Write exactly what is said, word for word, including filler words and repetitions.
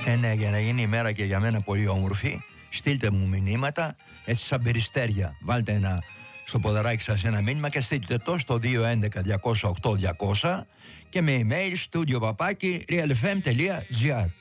Ε, ναι, για να γίνει η μέρα και για μένα πολύ όμορφη, στείλτε μου μηνύματα, έτσι σαν περιστέρια. Βάλτε ένα, στο ποδαράκι σας ένα μήνυμα και στείλτε το στο δύο έντεκα διακόσια οκτώ διακόσια και με email studio παπάκι realfm.gr.